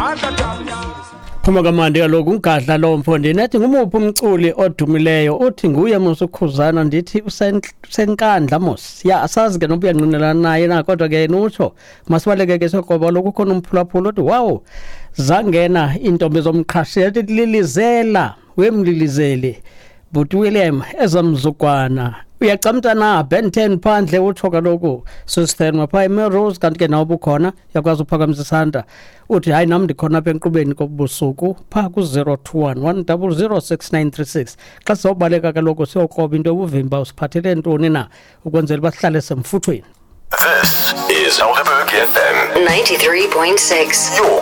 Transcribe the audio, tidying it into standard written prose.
Phuma kamandi kaloku ungadla lo mfondini ethi ngumuphi umculi odumileyo uthi nguye Musukhuzana ndithi usenkandla mos ya asazi ke nobuya nqinelana naye na kodwa ke nutsho masibaleke ke soqobo lokukhona umphulaphula uthi wow zangena intombi zomqhashi ethi lilizela wemlilizele but William ezamzukwana uyacamta na Ben 10 phandle utsho kaloku sister mapha eMelrose kanti ke nawo bukhona yakwazi uphakamisa isandla uthi hayi nami ndikhona apha enqubeni kobusuku pha ku 021 1006936 xa sobaleka kaloku siyokroba into ubuvimba usiphathele ntoni na ukwenzela basihlale semfuthweni. This is Johannesburg FM 93.6. Your